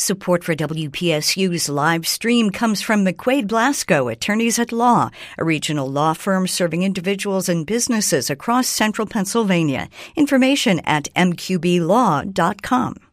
Support for WPSU's live stream comes from McQuaid Blasco, Attorneys at Law, a regional law firm serving individuals and businesses across central Pennsylvania. Information at mqblaw.com.